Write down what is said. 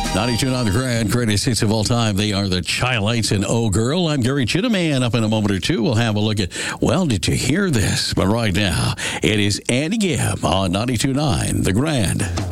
92.9 The Grand, greatest hits of all time. They are the Chi-Lites and Oh Girl. I'm Gary Chittiman. Up in a moment or two, we'll have a look at, well, did you hear this? But right now, it is Andy Gibb on 92.9 The Grand.